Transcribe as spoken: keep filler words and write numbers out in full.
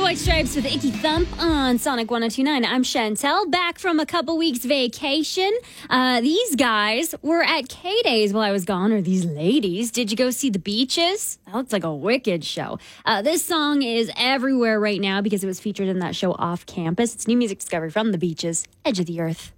White Stripes with Icky Thump on Sonic one oh two point nine. I'm Chantel, back from a couple weeks vacation. Uh, these guys were at K-Days while I was gone, or these ladies. Did you go see The Beaches? That looks like a wicked show. Uh, this song is everywhere right now because it was featured in that show Off Campus. It's new music discovery from The Beaches, Edge of the Earth.